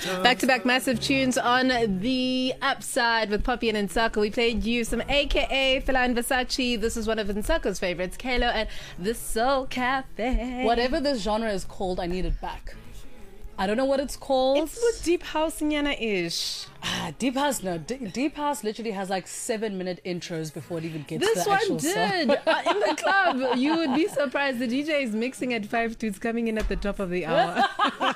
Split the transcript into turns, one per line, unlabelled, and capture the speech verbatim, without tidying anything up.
Back-to-back massive tunes on the upside with Poppy and Nsako. We played you some A K A Fela and Versace. This is one of Nsako's favorites, Kalo and the Soul Cafe.
Whatever this genre is called, I need it back. I don't know what it's called.
It's what deep house ish.
Ah, deep house, no. D- deep house literally has like seven minute intros before it even gets
this
to the actual
song. This one did. uh, in the club, you would be surprised. The D J is mixing at five to it's coming in at the top of the hour.